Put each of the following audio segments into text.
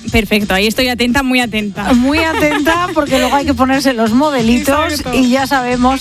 Perfecto, ahí estoy atenta, muy atenta. Muy atenta, porque luego hay que ponerse los modelitos. Exacto. Y ya sabemos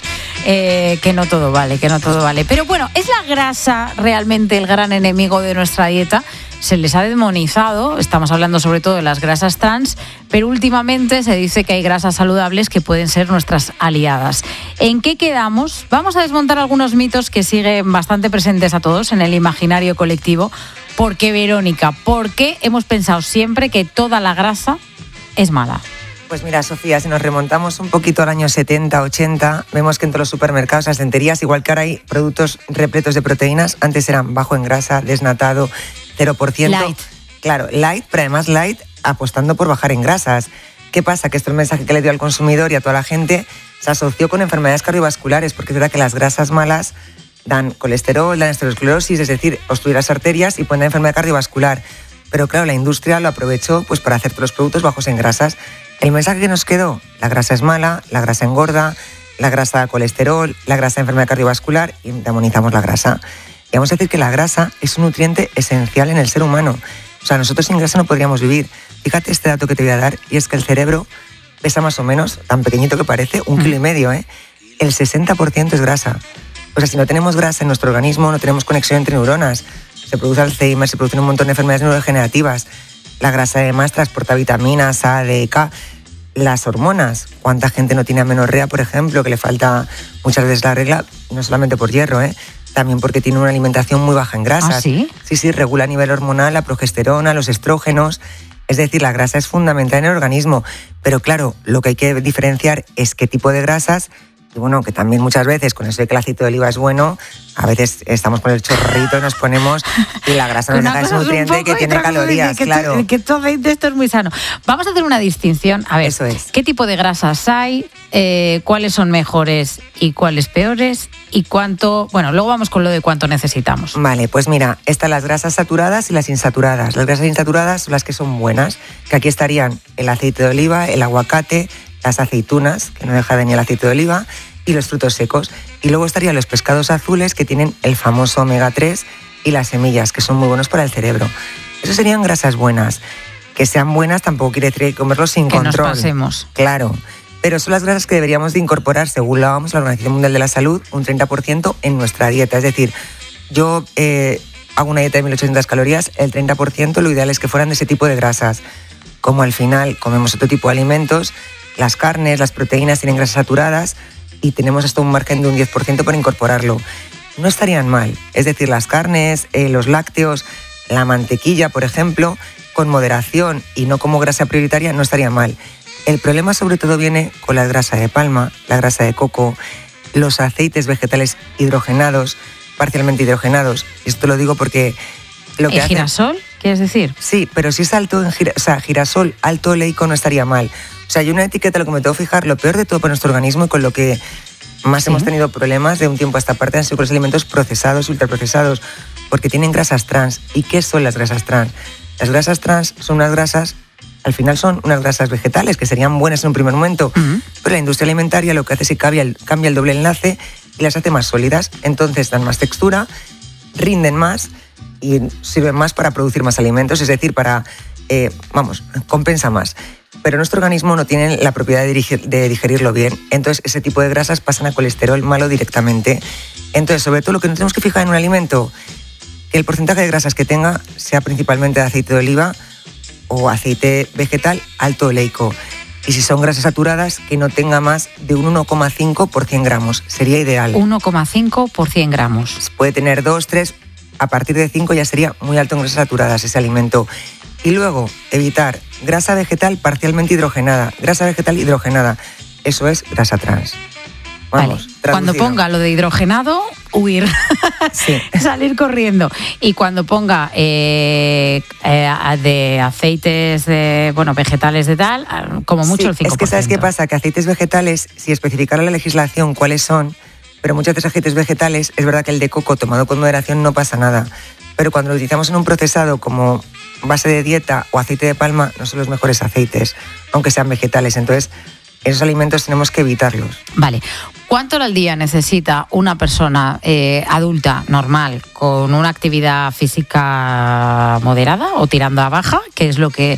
que no todo vale, Pero bueno, ¿es la grasa realmente el gran enemigo de nuestra dieta? Se les ha demonizado, estamos hablando sobre todo de las grasas trans, pero últimamente se dice que hay grasas saludables que pueden ser nuestras aliadas. ¿En qué quedamos? Vamos a desmontar algunos mitos que siguen bastante presentes a todos en el imaginario colectivo. Porque, Verónica, ¿por qué hemos pensado siempre que toda la grasa es mala? Pues mira, Sofía, si nos remontamos un poquito al año 70, 80, vemos que en todos los supermercados, las lenterías, igual que ahora hay productos repletos de proteínas, antes eran bajo en grasa, desnatado, 0%. Light. Claro, light, pero además light apostando por bajar en grasas. ¿Qué pasa? Que esto es el mensaje que le dio al consumidor y a toda la gente, se asoció con enfermedades cardiovasculares, porque es verdad que las grasas malas dan colesterol, dan aterosclerosis, es decir, obstruir las arterias y pueden dar enfermedad cardiovascular. Pero claro, la industria lo aprovechó pues para hacer todos los productos bajos en grasas. El mensaje que nos quedó: la grasa es mala, la grasa engorda, la grasa da colesterol, la grasa da enfermedad cardiovascular, y demonizamos la grasa. Y vamos a decir que la grasa es un nutriente esencial en el ser humano. O sea, nosotros sin grasa no podríamos vivir. Fíjate este dato que te voy a dar, y es que el cerebro pesa más o menos, tan pequeñito que parece, 1,5 kg, ¿eh? El 60% es grasa. O sea, si no tenemos grasa en nuestro organismo, no tenemos conexión entre neuronas. Se produce Alzheimer, se producen un montón de enfermedades neurodegenerativas. La grasa además transporta vitaminas A, D, K. Las hormonas. ¿Cuánta gente no tiene amenorrea, por ejemplo, que le falta muchas veces la regla? No solamente por hierro, también porque tiene una alimentación muy baja en grasas. ¿Ah, sí? Sí, regula a nivel hormonal la progesterona, los estrógenos. Es decir, la grasa es fundamental en el organismo. Pero claro, lo que hay que diferenciar es qué tipo de grasas. Y bueno, que también muchas veces, con eso de que el aceite de oliva es bueno, a veces estamos con el chorrito y nos ponemos, y la grasa no es nutriente que tiene calorías, claro. Que todo esto es muy sano. Vamos a hacer una distinción. A ver, eso es. ¿Qué tipo de grasas hay? ¿Cuáles son mejores y cuáles peores? ¿Y cuánto? Bueno, luego vamos con lo de cuánto necesitamos. Vale, pues mira, están las grasas saturadas y las insaturadas. Las grasas insaturadas son las que son buenas, que aquí estarían el aceite de oliva, el aguacate, las aceitunas, que no deja de ni el aceite de oliva, y los frutos secos. Y luego estarían los pescados azules, que tienen el famoso omega 3, y las semillas, que son muy buenos para el cerebro. Esas serían grasas buenas. Que sean buenas tampoco quiere decir que hay que comerlos sin control. Que nos pasemos. Claro, pero son las grasas que deberíamos de incorporar, según la OMS, la Organización Mundial de la Salud, un 30% en nuestra dieta. Es decir, yo hago una dieta de 1.800 calorías, el 30% lo ideal es que fueran de ese tipo de grasas. Como al final comemos otro tipo de alimentos, las carnes, las proteínas tienen grasas saturadas y tenemos hasta un margen de un 10% para incorporarlo. No estarían mal. Es decir, las carnes, los lácteos, la mantequilla, por ejemplo, con moderación y no como grasa prioritaria, no estaría mal. El problema sobre todo viene con la grasa de palma, la grasa de coco, los aceites vegetales hidrogenados, parcialmente hidrogenados. Esto lo digo porque lo que ¿girasol, quieres decir? Sí, pero si es alto en girasol, alto oleico, no estaría mal. O sea, hay una etiqueta, lo que me tengo que fijar, lo peor de todo para nuestro organismo y con lo que más hemos tenido problemas de un tiempo a esta parte han sido con los alimentos procesados, ultraprocesados, porque tienen grasas trans. ¿Y qué son las grasas trans? Las grasas trans son unas grasas, al final son unas grasas vegetales, que serían buenas en un primer momento, pero la industria alimentaria lo que hace es que cambia el doble enlace y las hace más sólidas, entonces dan más textura, rinden más y sirven más para producir más alimentos, es decir, compensa más. Pero nuestro organismo no tiene la propiedad de digerirlo bien, entonces ese tipo de grasas pasan a colesterol malo directamente. Entonces, sobre todo lo que nos tenemos que fijar en un alimento, que el porcentaje de grasas que tenga sea principalmente de aceite de oliva o aceite vegetal alto oleico. Y si son grasas saturadas, que no tenga más de un 1,5 por 100 gramos. Sería ideal. 1,5 por 100 gramos. Puede tener 2, 3, a partir de 5 ya sería muy alto en grasas saturadas ese alimento. Y luego, evitar grasa vegetal parcialmente hidrogenada. Grasa vegetal hidrogenada, eso es grasa trans. Vamos, vale. Cuando ponga lo de hidrogenado, huir, sí. Salir corriendo. Y cuando ponga de aceites vegetales de tal, como mucho el 5%. Es que ¿sabes qué pasa? Que aceites vegetales, si especificara la legislación cuáles son, pero muchos de esos aceites vegetales, es verdad que el de coco tomado con moderación no pasa nada. Pero cuando lo utilizamos en un procesado como base de dieta o aceite de palma, no son los mejores aceites, aunque sean vegetales. Entonces, esos alimentos tenemos que evitarlos. Vale. ¿Cuánto al día necesita una persona adulta, normal, con una actividad física moderada o tirando a baja, que es lo que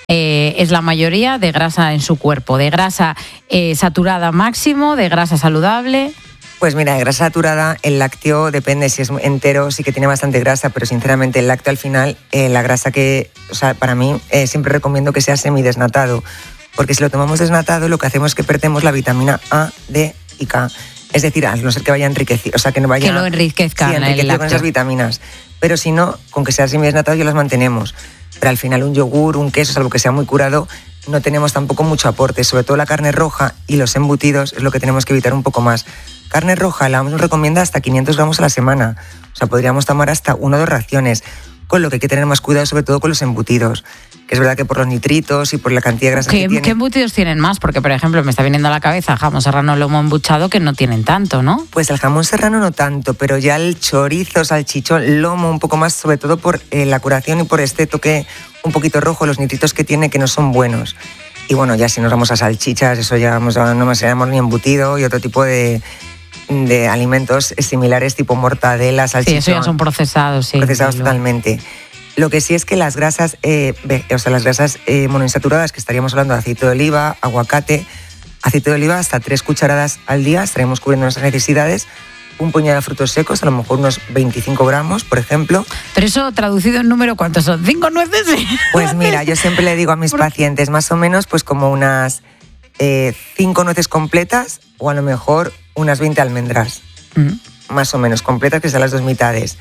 es la mayoría de grasa en su cuerpo, de grasa saturada máximo, de grasa saludable. Pues mira, de grasa saturada, el lácteo depende, si es entero sí que tiene bastante grasa, pero sinceramente el lácteo al final, la grasa que, o sea, para mí siempre recomiendo que sea semidesnatado, porque si lo tomamos desnatado lo que hacemos es que perdemos la vitamina A, D y K. Es decir, a no ser que vaya enriquecido, o sea, que no vaya... Que lo enriquezca, sí, enriquecido con esas vitaminas. Pero si no, con que sea semidesnatado ya las mantenemos. Pero al final un yogur, un queso, salvo que sea muy curado, no tenemos tampoco mucho aporte. Sobre todo la carne roja y los embutidos es lo que tenemos que evitar un poco más. Carne roja, la OMS nos recomienda hasta 500 gramos a la semana. O sea, podríamos tomar hasta 1 o 2 raciones. Con lo que hay que tener más cuidado, sobre todo con los embutidos. Que es verdad que por los nitritos y por la cantidad de grasa que tienen... ¿Qué embutidos tienen más? Porque, por ejemplo, me está viniendo a la cabeza jamón serrano, lomo embuchado, que no tienen tanto, ¿no? Pues el jamón serrano no tanto, pero ya el chorizo, salchichón, lomo un poco más, sobre todo por la curación y por este toque un poquito rojo, los nitritos que tiene que no son buenos. Y bueno, ya si nos vamos a salchichas, eso ya no más seríamos ni embutido y otro tipo de alimentos similares tipo mortadela, salchichón. Sí, eso ya son procesados, sí. Procesados totalmente. Lo que sí es que las grasas, las grasas monoinsaturadas, que estaríamos hablando de aceite de oliva, aguacate, aceite de oliva hasta 3 cucharadas al día, estaremos cubriendo nuestras necesidades. Un puñado de frutos secos, a lo mejor unos 25 gramos, por ejemplo. Pero eso traducido en número, ¿cuántos son? ¿5 nueces? Pues mira, yo siempre le digo a mis pacientes, más o menos, pues como unas 5 nueces completas o a lo mejor unas 20 almendras, más o menos, completas, que sean las 2 mitades.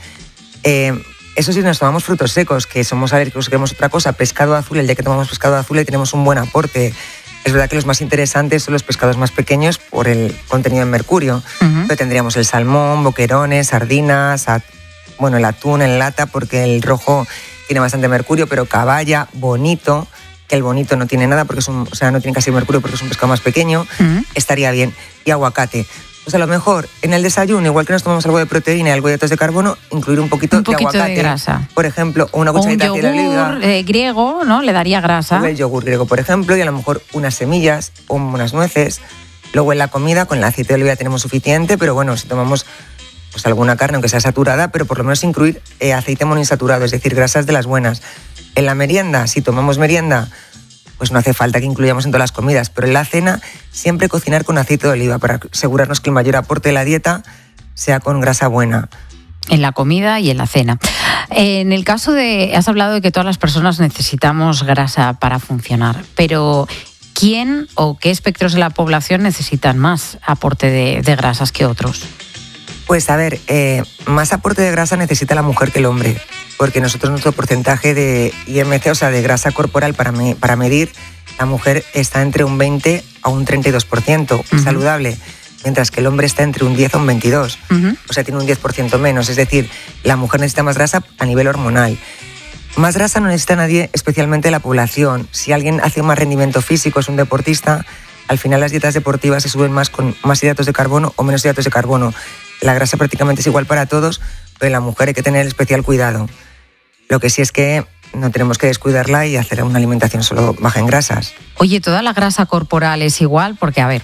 Eso sí, nos tomamos frutos secos, que somos alérgicos, queremos otra cosa, pescado azul, el día que tomamos pescado azul y tenemos un buen aporte. Es verdad que los más interesantes son los pescados más pequeños por el contenido de mercurio, pero tendríamos el salmón, boquerones, sardinas, el atún en lata, porque el rojo tiene bastante mercurio, pero caballa, bonito, que el bonito no tiene nada, porque no tiene casi mercurio porque es un pescado más pequeño, estaría bien. Y aguacate. Pues a lo mejor en el desayuno, igual que nos tomamos algo de proteína y algo de hidratos de carbono, incluir un poquito de aguacate. De grasa. Por ejemplo, una cucharita de yogur griego, ¿no? Le daría grasa. El yogur griego, por ejemplo, y a lo mejor unas semillas o unas nueces. Luego en la comida, con el aceite de oliva tenemos suficiente, pero bueno, si tomamos pues alguna carne, aunque sea saturada, pero por lo menos incluir aceite monoinsaturado, es decir, grasas de las buenas. En la merienda, si tomamos merienda, pues no hace falta que incluyamos en todas las comidas, pero en la cena siempre cocinar con aceite de oliva para asegurarnos que el mayor aporte de la dieta sea con grasa buena. En la comida y en la cena. En el caso has hablado de que todas las personas necesitamos grasa para funcionar, pero ¿quién o qué espectros de la población necesitan más aporte de grasas que otros? Pues a ver, más aporte de grasa necesita la mujer que el hombre, porque nosotros nuestro porcentaje de IMC, o sea, de grasa corporal para medir, la mujer está entre un 20 a un 32% saludable, mientras que el hombre está entre un 10 a un 22, o sea, tiene un 10% menos, es decir, la mujer necesita más grasa a nivel hormonal. Más grasa no necesita nadie, especialmente la población. Si alguien hace más rendimiento físico, es un deportista, al final las dietas deportivas se suben más con más hidratos de carbono o menos hidratos de carbono. La grasa prácticamente es igual para todos, pero en la mujer hay que tener especial cuidado. Lo que sí es que no tenemos que descuidarla y hacer una alimentación solo baja en grasas. Oye, ¿toda la grasa corporal es igual? Porque, a ver,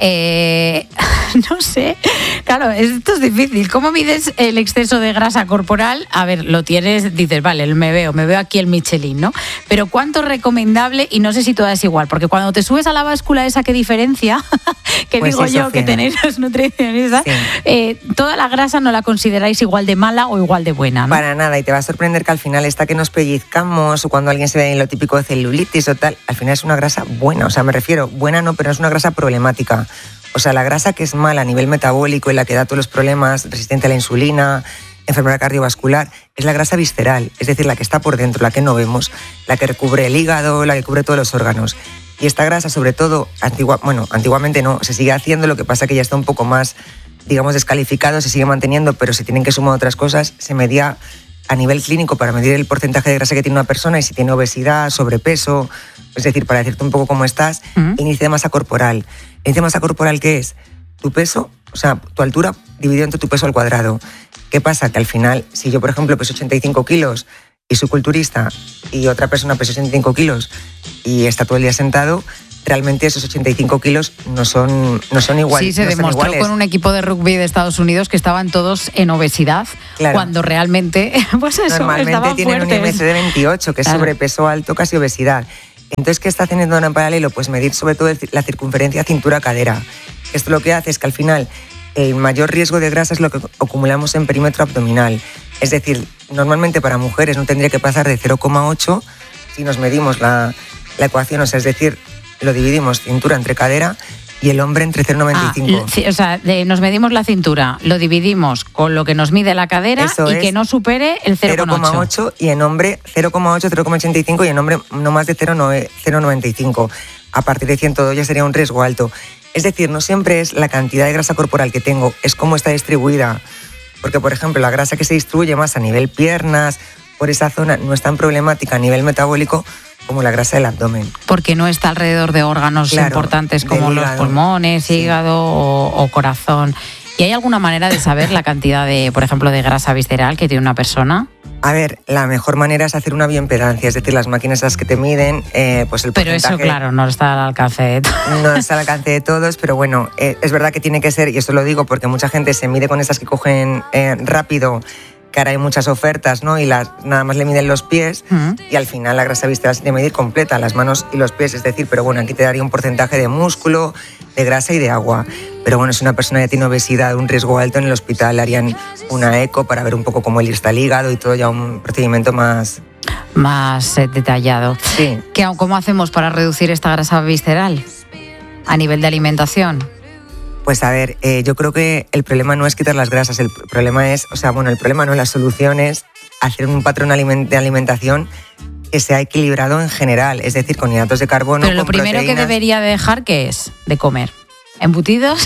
no sé, claro, esto es difícil. ¿Cómo mides el exceso de grasa corporal? A ver, lo tienes, dices, vale, me veo aquí el Michelin, ¿no? Pero ¿cuánto es recomendable? Y no sé si toda es igual, porque cuando te subes a la báscula esa que diferencia, que pues digo yo, Sofía, que tenéis los nutricionistas, sí. Toda la grasa no la consideráis igual de mala o igual de buena, ¿no? Para nada, y te va a sorprender que al final esta que nos pellizcamos o cuando alguien se ve en lo típico de celulitis o tal, al final es una grasa buena, o sea, me refiero, buena no, pero es una grasa problemática. O sea, la grasa que es mala a nivel metabólico y la que da todos los problemas, resistente a la insulina, enfermedad cardiovascular, es la grasa visceral, es decir, la que está por dentro, la que no vemos, la que recubre el hígado, la que cubre todos los órganos. Y esta grasa, sobre todo, antiguamente no, se sigue haciendo, lo que pasa que ya está un poco más, digamos, descalificado, se sigue manteniendo, pero se tienen que sumar otras cosas, se medía a nivel clínico para medir el porcentaje de grasa que tiene una persona y si tiene obesidad, sobrepeso, es decir, para decirte un poco cómo estás, índice de masa corporal. ¿El índice de masa corporal qué es? Tu peso, o sea, tu altura dividido entre tu peso al cuadrado. ¿Qué pasa? Que al final, si yo, por ejemplo, peso 85 kilos y soy culturista y otra persona pesa 85 kilos y está todo el día sentado, realmente esos 85 kilos no son iguales. Sí, se demostró con un equipo de rugby de Estados Unidos que estaban todos en obesidad, claro, cuando realmente, pues eso, normalmente tienen fuertes. Un IMC de 28, que es sobrepeso alto, casi obesidad. Entonces, ¿qué está haciendo en paralelo? Pues medir sobre todo la circunferencia cintura-cadera. Esto lo que hace es que al final el mayor riesgo de grasa es lo que acumulamos en perímetro abdominal. Es decir, normalmente para mujeres no tendría que pasar de 0,8 si nos medimos la ecuación, o sea, es decir, lo dividimos cintura entre cadera y el hombre entre 0,95. O sea, nos medimos la cintura, lo dividimos con lo que nos mide la cadera. Eso y que no supere el 0,8. Y en hombre 0,8, 0,85 y en hombre no más de 0,95. A partir de 102 ya sería un riesgo alto. Es decir, no siempre es la cantidad de grasa corporal que tengo, es cómo está distribuida. Porque, por ejemplo, la grasa que se distribuye más a nivel piernas, por esa zona, no es tan problemática a nivel metabólico como la grasa del abdomen. Porque no está alrededor de órganos importantes como los pulmones, hígado o corazón. ¿Y hay alguna manera de saber la cantidad de, por ejemplo, de grasa visceral que tiene una persona? A ver, la mejor manera es hacer una bioimpedancia, es decir, las máquinas esas que te miden, pues el porcentaje... Pero eso, claro, no está al alcance de todos. No está al alcance de todos, pero bueno, es verdad que tiene que ser, y esto lo digo porque mucha gente se mide con esas que cogen rápido, que ahora hay muchas ofertas, ¿no? Y nada más le miden los pies y al final la grasa visceral se tiene que medir completa, las manos y los pies, es decir, pero bueno, aquí te daría un porcentaje de músculo, de grasa y de agua. Pero bueno, si una persona ya tiene obesidad, un riesgo alto, en el hospital le harían una eco para ver un poco cómo está el hígado y todo, ya un procedimiento más detallado. Sí. ¿Cómo hacemos para reducir esta grasa visceral a nivel de alimentación? Pues a ver, yo creo que el problema no es quitar las grasas, el problema es, la solución es hacer un patrón de alimentación que sea equilibrado en general, es decir, con hidratos de carbono, pero lo con primero proteínas. Que debería dejar, ¿qué es? De comer. ¿Embutidos?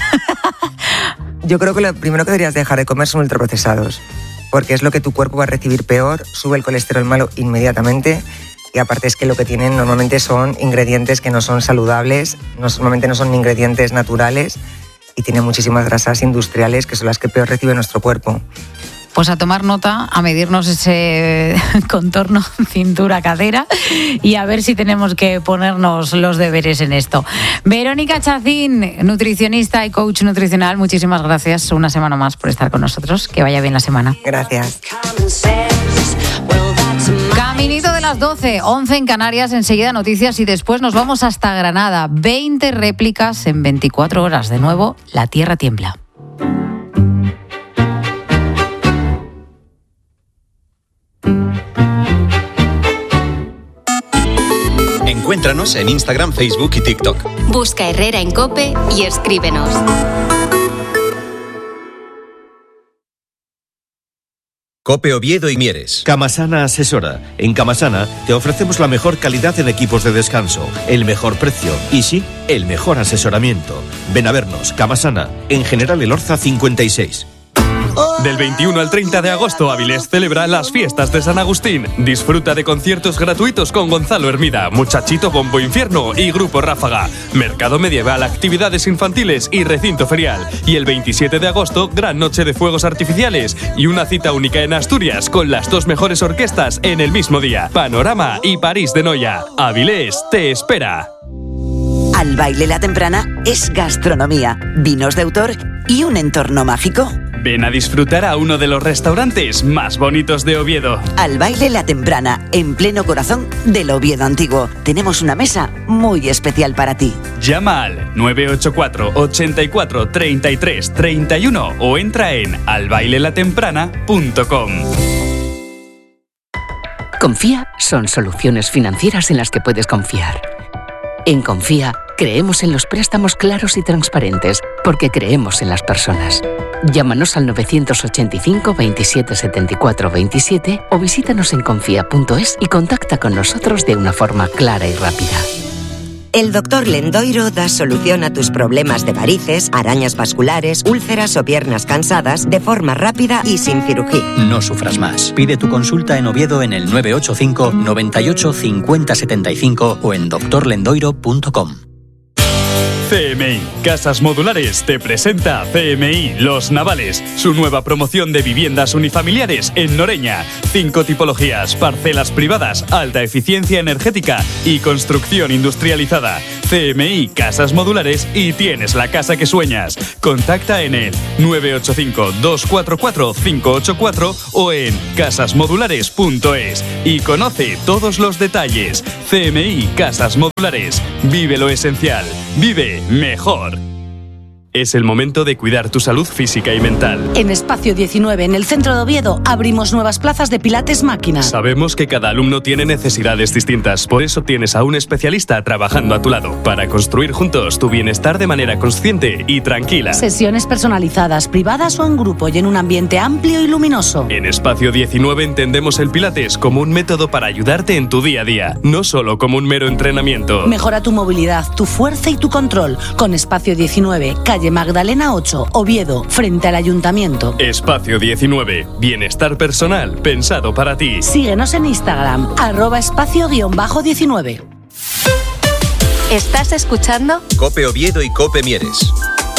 Yo creo que lo primero que deberías dejar de comer son ultraprocesados, porque es lo que tu cuerpo va a recibir peor, sube el colesterol malo inmediatamente. Y aparte es que lo que tienen normalmente son ingredientes que no son saludables, normalmente no son ingredientes naturales y tienen muchísimas grasas industriales que son las que peor recibe nuestro cuerpo. Pues a tomar nota, a medirnos ese contorno cintura-cadera y a ver si tenemos que ponernos los deberes en esto. Verónica Chacín, nutricionista y coach nutricional, muchísimas gracias una semana más por estar con nosotros. Que vaya bien la semana. Gracias. Caminito de las 12, 11 en Canarias, enseguida noticias y después nos vamos hasta Granada. 20 réplicas en 24 horas. De nuevo, la tierra tiembla. Encuéntranos en Instagram, Facebook y TikTok. Busca Herrera en COPE y escríbenos. COPE Oviedo y Mieres. Camasana asesora. En Camasana te ofrecemos la mejor calidad en equipos de descanso, el mejor precio y sí, el mejor asesoramiento. Ven a vernos, Camasana, en General Elorza 56. Del 21 al 30 de agosto, Avilés celebra las fiestas de San Agustín. Disfruta de conciertos gratuitos con Gonzalo Hermida, Muchachito Bombo Infierno y Grupo Ráfaga. Mercado medieval, actividades infantiles y recinto ferial. Y el 27 de agosto, gran noche de fuegos artificiales y una cita única en Asturias con las dos mejores orquestas en el mismo día. Panorama y París de Noia. Avilés te espera. Al Baile La Temprana es gastronomía, vinos de autor y un entorno mágico. Ven a disfrutar a uno de los restaurantes más bonitos de Oviedo. Al Baile La Temprana, en pleno corazón del Oviedo antiguo. Tenemos una mesa muy especial para ti. Llama al 984 84 33 31 o entra en albailelatemprana.com. Confía son soluciones financieras en las que puedes confiar. En Confía creemos en los préstamos claros y transparentes porque creemos en las personas. Llámanos al 985 27 74 27 o visítanos en confía.es y contacta con nosotros de una forma clara y rápida. El Dr. Lendoiro da solución a tus problemas de varices, arañas vasculares, úlceras o piernas cansadas de forma rápida y sin cirugía. No sufras más. Pide tu consulta en Oviedo en el 985 98 50 75 o en drlendoiro.com. CMI Casas Modulares te presenta CMI Los Navales, su nueva promoción de viviendas unifamiliares en Noreña. 5 tipologías, parcelas privadas, alta eficiencia energética y construcción industrializada. CMI Casas Modulares y tienes la casa que sueñas. Contacta en el 985-244-584 o en casasmodulares.es y conoce todos los detalles. CMI Casas Modulares. Vive lo esencial. Vive mejor. Es el momento de cuidar tu salud física y mental. En Espacio 19, en el centro de Oviedo, abrimos nuevas plazas de Pilates Máquina. Sabemos que cada alumno tiene necesidades distintas, por eso tienes a un especialista trabajando a tu lado, para construir juntos tu bienestar de manera consciente y tranquila. Sesiones personalizadas, privadas o en grupo y en un ambiente amplio y luminoso. En Espacio 19 entendemos el Pilates como un método para ayudarte en tu día a día, no solo como un mero entrenamiento. Mejora tu movilidad, tu fuerza y tu control con Espacio 19, calle Magdalena 8, Oviedo, frente al Ayuntamiento. Espacio 19. Bienestar personal pensado para ti. Síguenos en Instagram, @espacio_19. ¿Estás escuchando? Cope Oviedo y Cope Mieres.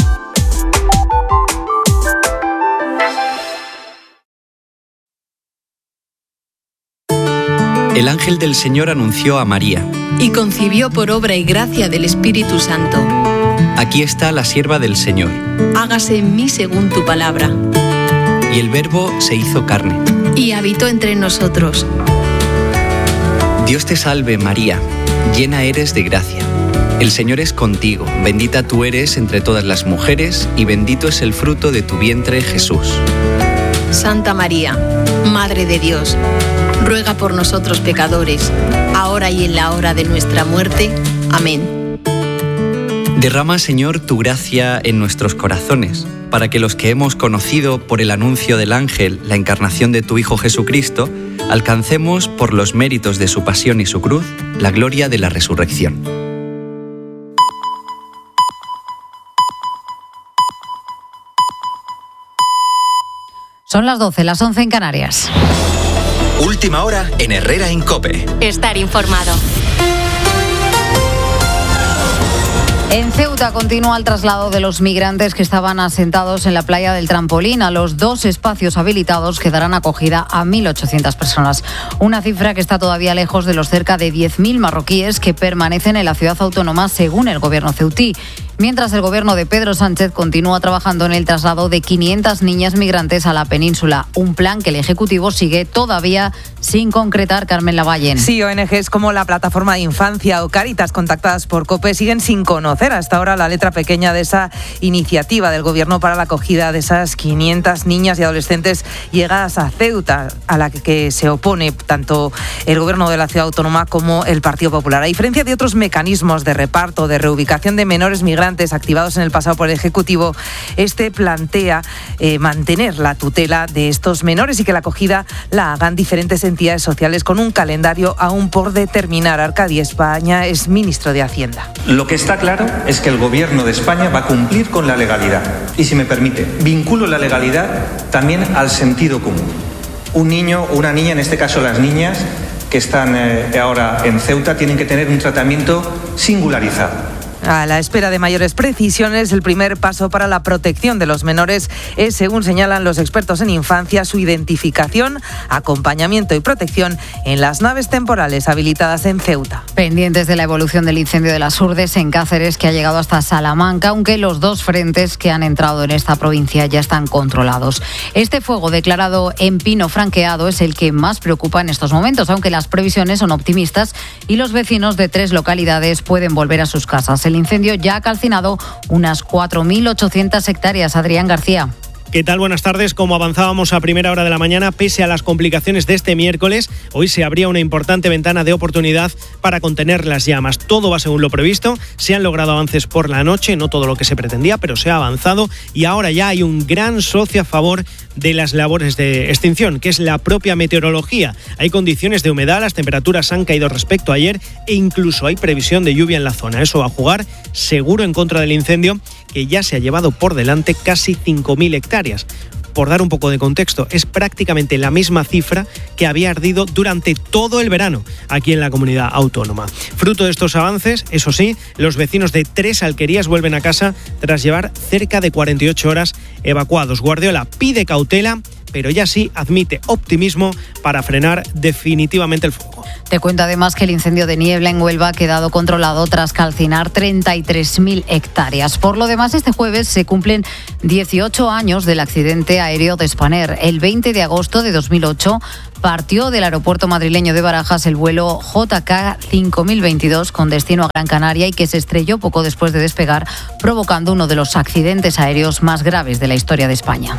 El ángel del Señor anunció a María. Y concibió por obra y gracia del Espíritu Santo. Aquí está la sierva del Señor. Hágase en mí según tu palabra. Y el Verbo se hizo carne. Y habitó entre nosotros. Dios te salve, María, llena eres de gracia. El Señor es contigo, bendita tú eres entre todas las mujeres, y bendito es el fruto de tu vientre, Jesús. Santa María, Madre de Dios, ruega por nosotros pecadores, ahora y en la hora de nuestra muerte. Amén. Derrama, Señor, tu gracia en nuestros corazones, para que los que hemos conocido por el anuncio del ángel la encarnación de tu Hijo Jesucristo, alcancemos por los méritos de su pasión y su cruz la gloria de la resurrección. Son las 12, las 11 en Canarias. Última hora en Herrera en COPE. Estar informado. En Ceuta continúa el traslado de los migrantes que estaban asentados en la playa del Trampolín. A los 2 espacios habilitados que darán acogida a 1.800 personas. Una cifra que está todavía lejos de los cerca de 10.000 marroquíes que permanecen en la ciudad autónoma, según el gobierno ceutí. Mientras el gobierno de Pedro Sánchez continúa trabajando en el traslado de 500 niñas migrantes a la península. Un plan que el Ejecutivo sigue todavía sin concretar. Carmen Lavalle. Sí, ONGs como la Plataforma de Infancia o Cáritas, contactadas por COPE, siguen sin conocer hasta ahora la letra pequeña de esa iniciativa del Gobierno para la acogida de esas 500 niñas y adolescentes llegadas a Ceuta, a la que se opone tanto el Gobierno de la Ciudad Autónoma como el Partido Popular. A diferencia de otros mecanismos de reparto, de reubicación de menores migrantes activados en el pasado por el Ejecutivo, este plantea mantener la tutela de estos menores y que la acogida la hagan diferentes entidades sociales con un calendario aún por determinar. Arcadi España es ministro de Hacienda. Lo que está claro es que el Gobierno de España va a cumplir con la legalidad. Y si me permite, vinculo la legalidad también al sentido común. Un niño o una niña, en este caso las niñas que están ahora en Ceuta, tienen que tener un tratamiento singularizado. A la espera de mayores precisiones, el primer paso para la protección de los menores es, según señalan los expertos en infancia, su identificación, acompañamiento y protección en las naves temporales habilitadas en Ceuta. Pendientes de la evolución del incendio de las Urdes en Cáceres, que ha llegado hasta Salamanca, aunque los 2 frentes que han entrado en esta provincia ya están controlados. Este fuego declarado en pino franqueado es el que más preocupa en estos momentos, aunque las previsiones son optimistas y los vecinos de 3 localidades pueden volver a sus casas. El incendio ya ha calcinado unas 4.800 hectáreas. Adrián García. ¿Qué tal? Buenas tardes. Como avanzábamos a primera hora de la mañana, pese a las complicaciones de este miércoles, hoy se abría una importante ventana de oportunidad para contener las llamas. Todo va según lo previsto. Se han logrado avances por la noche, no todo lo que se pretendía, pero se ha avanzado y ahora ya hay un gran socio a favor de las labores de extinción, que es la propia meteorología. Hay condiciones de humedad, las temperaturas han caído respecto a ayer e incluso hay previsión de lluvia en la zona. Eso va a jugar seguro en contra del incendio, que ya se ha llevado por delante casi 5.000 hectáreas. Por dar un poco de contexto, es prácticamente la misma cifra que había ardido durante todo el verano aquí en la comunidad autónoma. Fruto de estos avances, eso sí, los vecinos de 3 alquerías vuelven a casa tras llevar cerca de 48 horas evacuados. Guardiola pide cautela, pero ya sí admite optimismo para frenar definitivamente el fuego. Te cuento además que el incendio de niebla en Huelva ha quedado controlado tras calcinar 33.000 hectáreas. Por lo demás, este jueves se cumplen 18 años del accidente aéreo de Spanair. El 20 de agosto de 2008 partió del aeropuerto madrileño de Barajas el vuelo JK 5022 con destino a Gran Canaria y que se estrelló poco después de despegar, provocando uno de los accidentes aéreos más graves de la historia de España.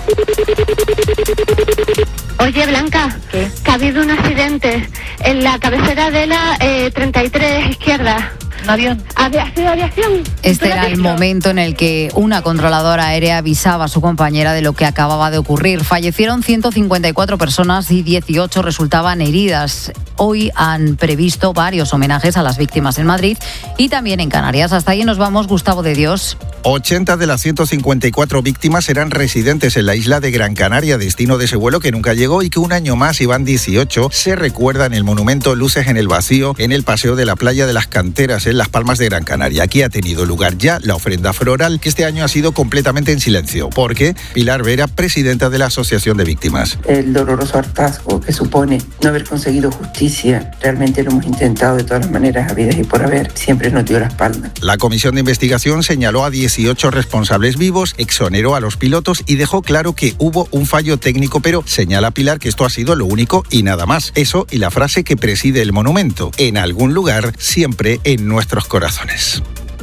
Oye, Blanca, ¿qué? Que ha habido un accidente en la cabecera de la 33 izquierda. ¿Un avión? ¿Ha sido aviación? Este era el momento en el que una controladora aérea avisaba a su compañera de lo que acababa de ocurrir. Fallecieron 154 personas y 18 resultaban heridas. Hoy han previsto varios homenajes a las víctimas en Madrid y también en Canarias. Hasta ahí nos vamos, Gustavo de Dios. 80 de las 154 víctimas eran residentes en la isla de Gran Canaria, destino de ese vuelo que nunca llegó y que un año más, y van 18, se recuerda en el monumento Luces en el Vacío, en el paseo de la playa de las Canteras, en Las Palmas de Gran Canaria. Aquí ha tenido lugar ya la ofrenda floral, que este año ha sido completamente en silencio, porque Pilar Vera, presidenta de la Asociación de Víctimas. El doloroso hartazgo que supone no haber conseguido justicia, realmente lo hemos intentado de todas las maneras, habidas y por haber, siempre nos dio la espalda. La comisión de investigación señaló a 18 responsables vivos, exoneró a los pilotos y dejó claro que hubo un fallo técnico, pero señala Pilar que esto ha sido lo único y nada más. Eso y la frase que preside el monumento: en algún lugar, siempre en nuestros corazones.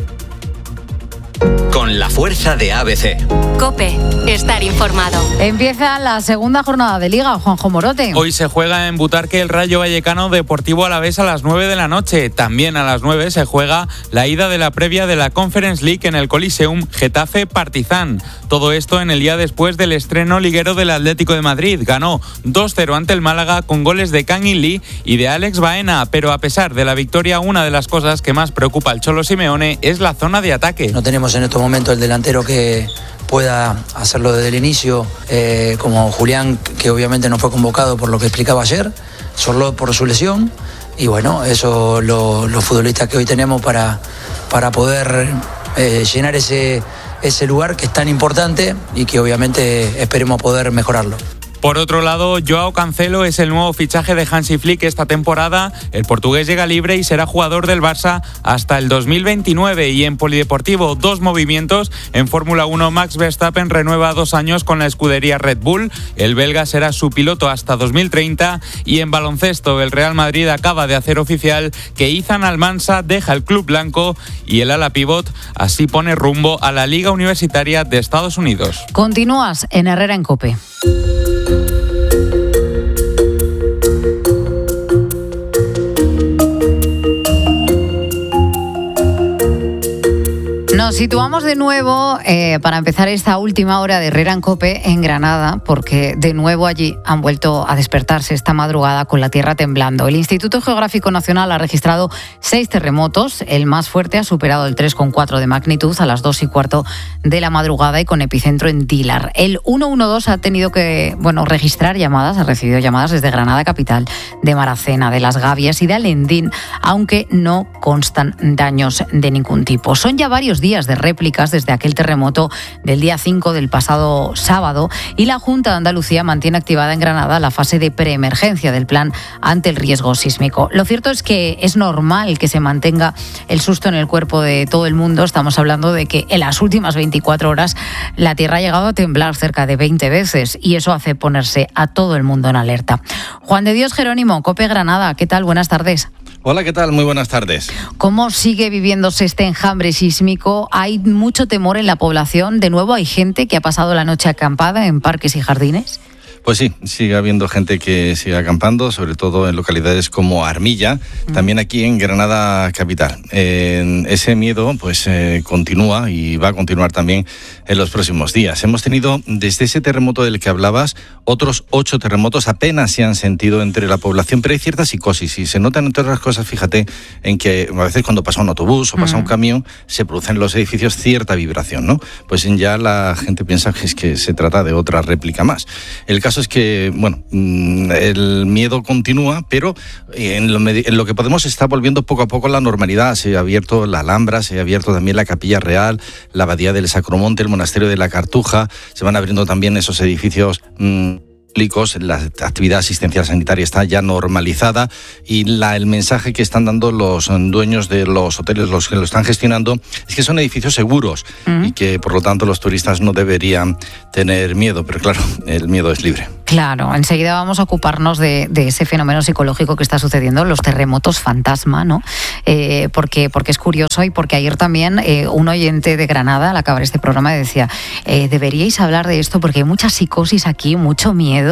Con la fuerza de ABC. COPE, estar informado. Empieza la segunda jornada de Liga, Juanjo Morote. Hoy se juega en Butarque el Rayo Vallecano Deportivo Alavés a las 9 de la noche. También a las 9 se juega la ida de la previa de la Conference League en el Coliseum Getafe Partizan. Todo esto en el día después del estreno liguero del Atlético de Madrid. Ganó 2-0 ante el Málaga con goles de Kang In Lee y de Alex Baena. Pero a pesar de la victoria, una de las cosas que más preocupa al Cholo Simeone es la zona de ataque. No tenemos en estos momentos el delantero que pueda hacerlo desde el inicio, como Julián, que obviamente no fue convocado por lo que explicaba ayer, Sorlot por su lesión, y bueno, eso los futbolistas que hoy tenemos para poder llenar ese lugar que es tan importante y que obviamente esperemos poder mejorarlo. Por otro lado, Joao Cancelo es el nuevo fichaje de Hansi Flick esta temporada. El portugués llega libre y será jugador del Barça hasta el 2029. Y en polideportivo, 2 movimientos. En Fórmula 1, Max Verstappen renueva 2 años con la escudería Red Bull. El belga será su piloto hasta 2030. Y en baloncesto, el Real Madrid acaba de hacer oficial que Izan Almansa deja el club blanco y el ala pivot así pone rumbo a la Liga Universitaria de Estados Unidos. Continúas en Herrera en COPE. Nos situamos de nuevo para empezar esta última hora de Herrera en COPE en Granada, porque de nuevo allí han vuelto a despertarse esta madrugada con la tierra temblando. El Instituto Geográfico Nacional ha registrado 6 terremotos. El más fuerte ha superado el 3,4 de magnitud a las 2:15 de la madrugada y con epicentro en Tílar. El 112 ha tenido que registrar llamadas, ha recibido llamadas desde Granada capital, de Maracena, de Las Gavias y de Alendín, aunque no constan daños de ningún tipo. Son ya varios días de réplicas desde aquel terremoto del día 5 del pasado sábado y la Junta de Andalucía mantiene activada en Granada la fase de preemergencia del plan ante el riesgo sísmico. Lo cierto es que es normal que se mantenga el susto en el cuerpo de todo el mundo. Estamos hablando de que en las últimas 24 horas la Tierra ha llegado a temblar cerca de 20 veces y eso hace ponerse a todo el mundo en alerta. Juan de Dios Jerónimo, COPE Granada, ¿qué tal? Buenas tardes. Hola, ¿qué tal? Muy buenas tardes. ¿Cómo sigue viviéndose este enjambre sísmico? ¿Hay mucho temor en la población? ¿De nuevo hay gente que ha pasado la noche acampada en parques y jardines? Pues sí, sigue habiendo gente que sigue acampando, sobre todo en localidades como Armilla, también aquí en Granada capital. Ese miedo pues continúa y va a continuar también en los próximos días. Hemos tenido, desde ese terremoto del que hablabas, otros 8 terremotos apenas se han sentido entre la población, pero hay cierta psicosis y se notan entre otras cosas, fíjate, en que a veces cuando pasa un autobús o pasa un camión, se produce en los edificios cierta vibración, ¿no? Pues ya la gente piensa que es que se trata de otra réplica más. El caso es que, el miedo continúa, pero en lo que podemos está volviendo poco a poco la normalidad. Se ha abierto la Alhambra, se ha abierto también la Capilla Real, la Abadía del Sacromonte, el Monasterio de la Cartuja, se van abriendo también esos edificios la actividad asistencial sanitaria está ya normalizada y el mensaje que están dando los dueños de los hoteles, los que lo están gestionando, es que son edificios seguros y que por lo tanto los turistas no deberían tener miedo, pero claro, el miedo es libre. Claro, enseguida vamos a ocuparnos de ese fenómeno psicológico que está sucediendo, los terremotos fantasma, ¿no? Porque es curioso y porque ayer también un oyente de Granada, al acabar este programa, decía, deberíais hablar de esto porque hay mucha psicosis aquí, mucho miedo,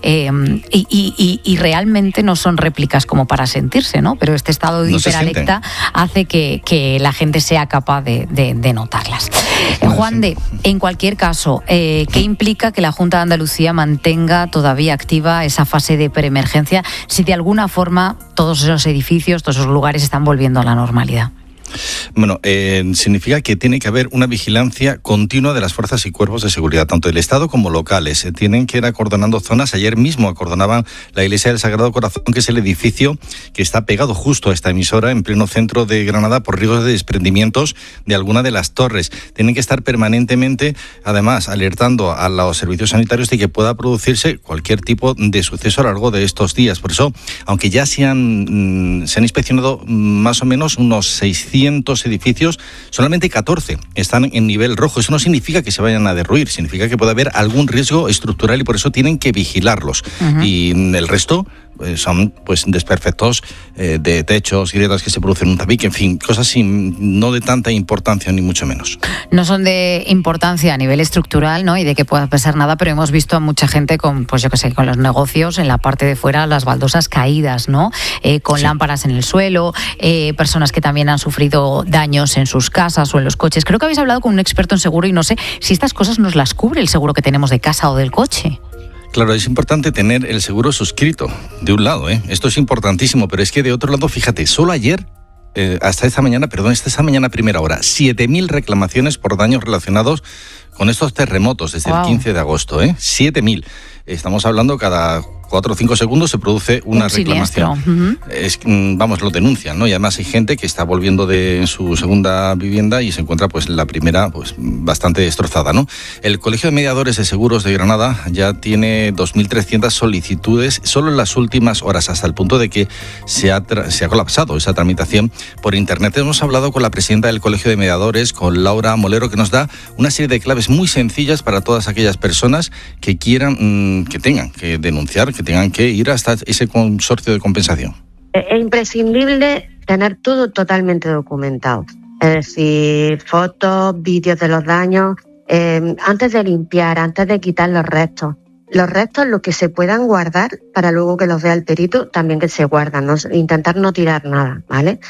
y realmente no son réplicas como para sentirse, ¿no? Pero este estado de hiperalerta hace que la gente sea capaz de notarlas. Juan de, en cualquier caso, ¿qué implica que la Junta de Andalucía mantenga todavía activa esa fase de preemergencia si de alguna forma todos esos edificios, todos esos lugares están volviendo a la normalidad? Bueno, significa que tiene que haber una vigilancia continua de las fuerzas y cuerpos de seguridad, tanto del Estado como locales. Tienen que ir acordonando zonas. Ayer mismo acordonaban la Iglesia del Sagrado Corazón, que es el edificio que está pegado justo a esta emisora, en pleno centro de Granada, por riesgos de desprendimientos de alguna de las torres. Tienen que estar permanentemente, además, alertando a los servicios sanitarios de que pueda producirse cualquier tipo de suceso a lo largo de estos días. Por eso, aunque ya se han inspeccionado más o menos unos 600 edificios, solamente 14 están en nivel rojo. Eso no significa que se vayan a derruir, significa que puede haber algún riesgo estructural y por eso tienen que vigilarlos. Y el resto son desperfectos de techos, grietas que se producen en un tabique, en fin, cosas no de tanta importancia ni mucho menos. No son de importancia a nivel estructural, ¿no? Y de que pueda pasar nada, pero hemos visto a mucha gente con, con los negocios en la parte de fuera, las baldosas caídas, ¿no? Con lámparas en el suelo, personas que también han sufrido daños en sus casas o en los coches. Creo que habéis hablado con un experto en seguro y no sé si estas cosas nos las cubre el seguro que tenemos de casa o del coche. Claro, es importante tener el seguro suscrito, de un lado, esto es importantísimo, pero es que de otro lado, fíjate, solo ayer, hasta esta mañana a primera hora, 7.000 reclamaciones por daños relacionados con estos terremotos desde el 15 de agosto, 7.000. Estamos hablando cada 4 o 5 segundos se produce una reclamación. Lo denuncian, ¿no? Y además hay gente que está volviendo de su segunda vivienda y se encuentra la primera bastante destrozada, ¿no? El Colegio de Mediadores de Seguros de Granada ya tiene 2.300 solicitudes solo en las últimas horas, hasta el punto de que se ha colapsado esa tramitación por internet. Hemos hablado con la presidenta del Colegio de Mediadores, con Laura Molero, que nos da una serie de claves muy sencillas para todas aquellas personas que quieran, que tengan que denunciar, que tengan que ir hasta ese consorcio de compensación. Es imprescindible tener todo totalmente documentado, es decir, fotos, vídeos de los daños, antes de limpiar, antes de quitar los restos. Los restos, lo que se puedan guardar para luego que los vea el perito, también que se guardan, intentar no tirar nada, ¿vale?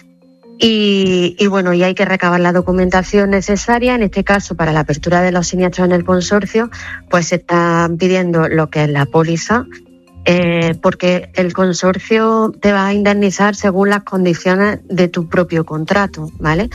Y hay que recabar la documentación necesaria. En este caso, para la apertura de los siniestros en el consorcio, se está pidiendo lo que es la póliza, porque el consorcio te va a indemnizar según las condiciones de tu propio contrato, ¿vale?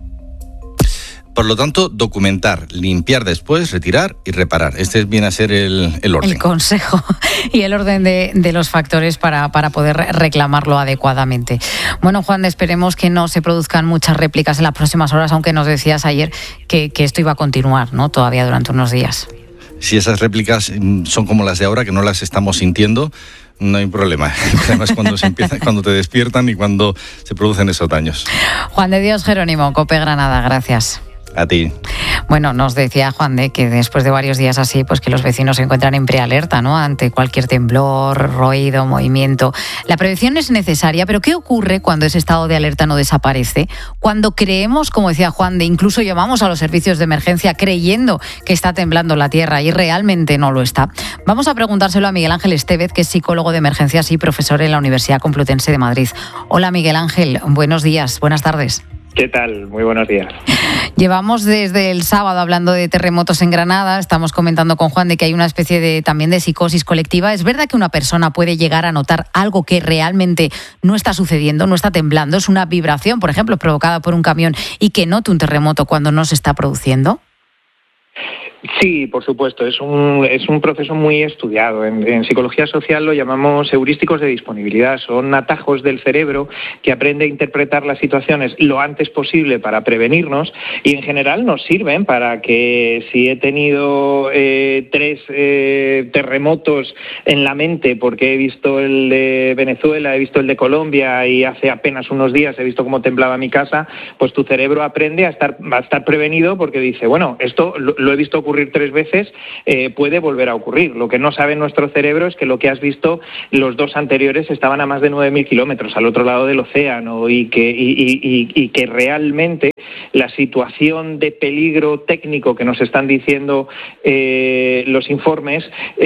Por lo tanto, documentar, limpiar después, retirar y reparar. Este viene a ser el orden. El consejo y el orden de los factores para poder reclamarlo adecuadamente. Bueno, Juan, esperemos que no se produzcan muchas réplicas en las próximas horas, aunque nos decías ayer que esto iba a continuar, ¿no? Todavía durante unos días. Si esas réplicas son como las de ahora, que no las estamos sintiendo, no hay problema. El problema es cuando te despiertan y cuando se producen esos daños. Juan de Dios Jerónimo, COPE Granada, gracias. A ti. Bueno, nos decía Juan de que después de varios días así, que los vecinos se encuentran en prealerta, ¿no? Ante cualquier temblor, ruido, movimiento. La prevención es necesaria, pero ¿qué ocurre cuando ese estado de alerta no desaparece? Cuando creemos, como decía Juan de, incluso llamamos a los servicios de emergencia creyendo que está temblando la tierra y realmente no lo está. Vamos a preguntárselo a Miguel Ángel Estevez, que es psicólogo de emergencias y profesor en la Universidad Complutense de Madrid. Hola, Miguel Ángel, buenos días, buenas tardes. ¿Qué tal? Muy buenos días. Llevamos desde el sábado hablando de terremotos en Granada. Estamos comentando con Juan de que hay una especie también de psicosis colectiva. ¿Es verdad que una persona puede llegar a notar algo que realmente no está sucediendo, no está temblando? ¿Es una vibración, por ejemplo, provocada por un camión y que note un terremoto cuando no se está produciendo? Sí, por supuesto, es un proceso muy estudiado. En psicología social lo llamamos heurísticos de disponibilidad. Son atajos del cerebro que aprende a interpretar las situaciones lo antes posible para prevenirnos, y en general nos sirven para que si he tenido 3 terremotos en la mente porque he visto el de Venezuela, he visto el de Colombia y hace apenas unos días he visto cómo temblaba mi casa, pues tu cerebro aprende a estar prevenido porque dice, bueno, esto lo he visto ocurrir 3 veces, puede volver a ocurrir. Lo que no sabe nuestro cerebro es que lo que has visto, los 2 anteriores estaban a más de 9.000 kilómetros al otro lado del océano, y que realmente la situación de peligro técnico que nos están diciendo los informes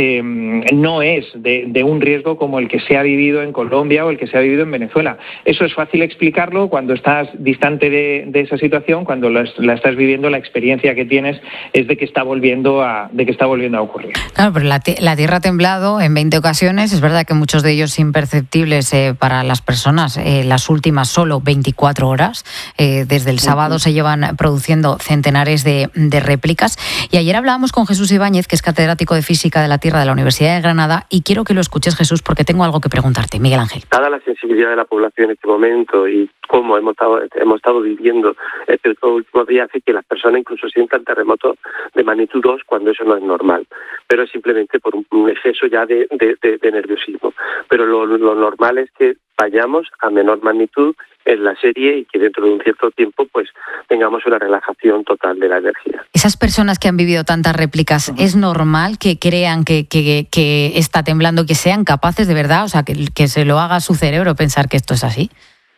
no es de un riesgo como el que se ha vivido en Colombia o el que se ha vivido en Venezuela. Eso es fácil explicarlo cuando estás distante de esa situación. Cuando la estás viviendo, la experiencia que tienes es de que está volviendo a ocurrir. Claro, pero la Tierra ha temblado en 20 ocasiones. Es verdad que muchos de ellos imperceptibles para las personas. Las últimas solo 24 horas. Desde el sábado se llevan produciendo centenares de réplicas. Y ayer hablábamos con Jesús Ibáñez, que es catedrático de Física de la Tierra de la Universidad de Granada, y quiero que lo escuches, Jesús, porque tengo algo que preguntarte. Miguel Ángel. Dada la sensibilidad de la población en este momento y cómo hemos estado viviendo estos últimos días, hace que las personas incluso sientan terremotos de magnitud 2 cuando eso no es normal, pero es simplemente por un exceso ya de nerviosismo. Pero lo normal es que vayamos a menor magnitud en la serie y que dentro de un cierto tiempo pues tengamos una relajación total de la energía. Esas personas que han vivido tantas réplicas, ¿es normal que crean que está temblando, que sean capaces de verdad, o sea, que se lo haga su cerebro pensar que esto es así?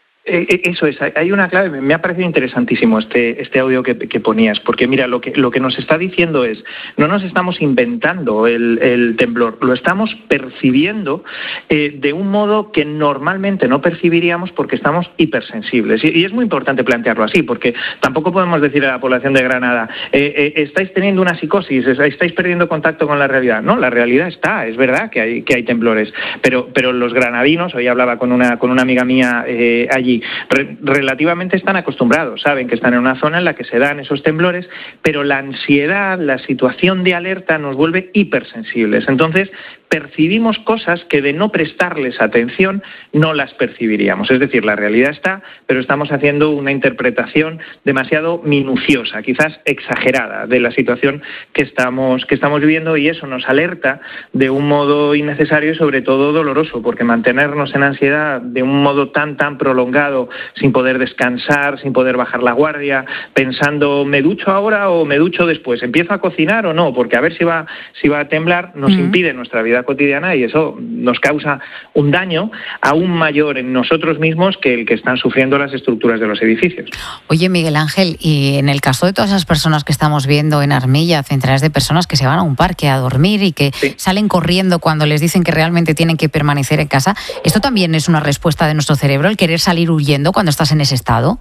Eso es, hay una clave. Me ha parecido interesantísimo este audio que ponías, porque mira, lo que nos está diciendo es, no nos estamos inventando el temblor, lo estamos percibiendo de un modo que normalmente no percibiríamos porque estamos hipersensibles. Y es muy importante plantearlo así, porque tampoco podemos decir a la población de Granada, estáis teniendo una psicosis, estáis perdiendo contacto con la realidad. No, la realidad está, es verdad que hay temblores, pero los granadinos, hoy hablaba con una amiga mía allí, relativamente están acostumbrados, saben que están en una zona en la que se dan esos temblores, pero la ansiedad, la situación de alerta nos vuelve hipersensibles. Entonces, percibimos cosas que de no prestarles atención no las percibiríamos. Es decir, la realidad está, pero estamos haciendo una interpretación demasiado minuciosa, quizás exagerada, de la situación que estamos viviendo, y eso nos alerta de un modo innecesario y sobre todo doloroso, porque mantenernos en ansiedad de un modo tan prolongado, sin poder descansar, sin poder bajar la guardia, pensando, ¿me ducho ahora o me ducho después? ¿Empiezo a cocinar o no? Porque a ver si va a temblar, nos impide nuestra vida cotidiana, y eso nos causa un daño aún mayor en nosotros mismos que el que están sufriendo las estructuras de los edificios. Oye, Miguel Ángel, y en el caso de todas esas personas que estamos viendo en Armilla, centenares de personas que se van a un parque a dormir y que salen corriendo cuando les dicen que realmente tienen que permanecer en casa, ¿esto también es una respuesta de nuestro cerebro, el querer salir huyendo cuando estás en ese estado?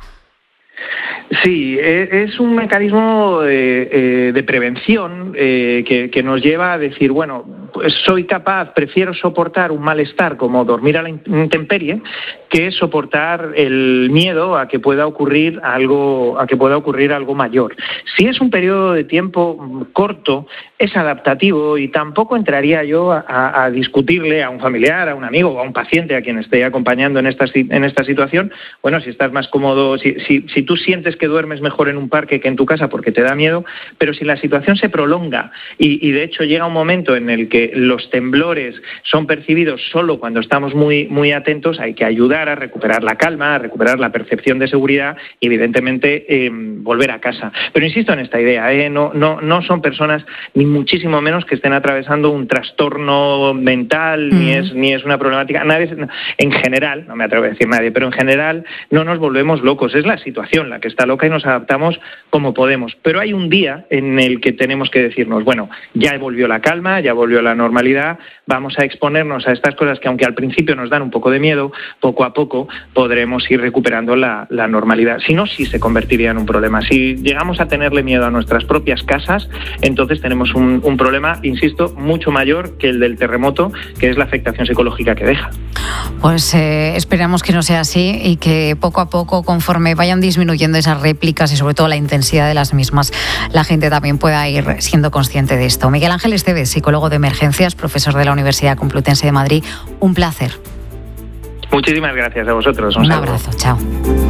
Sí, es un mecanismo de prevención que nos lleva a decir, bueno, pues soy capaz, prefiero soportar un malestar como dormir a la intemperie que soportar el miedo a que pueda ocurrir algo mayor. Si es un periodo de tiempo corto, es adaptativo, y tampoco entraría yo a discutirle a un familiar, a un amigo o a un paciente a quien esté acompañando en esta situación. Bueno, si estás más cómodo, si tú sientes que duermes mejor en un parque que en tu casa porque te da miedo, pero si la situación se prolonga y de hecho llega un momento en el que los temblores son percibidos solo cuando estamos muy atentos, hay que ayudar a recuperar la calma, a recuperar la percepción de seguridad y evidentemente volver a casa. Pero insisto en esta idea, no son personas ni muchísimo menos que estén atravesando un trastorno mental, ni es una problemática. Nadie, en general, no me atrevo a decir nadie, pero en general no nos volvemos locos, es la situación la que está loca y nos adaptamos como podemos. Pero hay un día en el que tenemos que decirnos, bueno, ya volvió la calma, ya volvió la normalidad, vamos a exponernos a estas cosas que aunque al principio nos dan un poco de miedo, poco a poco podremos ir recuperando la normalidad. Si no, sí se convertiría en un problema. Si llegamos a tenerle miedo a nuestras propias casas, entonces tenemos un problema, insisto, mucho mayor que el del terremoto, que es la afectación psicológica que deja. Pues esperamos que no sea así y que poco a poco, conforme vayan disminuyendo esas réplicas y sobre todo la intensidad de las mismas, la gente también pueda ir siendo consciente de esto. Miguel Ángel Esteves, psicólogo de emergencias, profesor de la Universidad Complutense de Madrid, un placer. Muchísimas gracias a vosotros. Un abrazo, chao.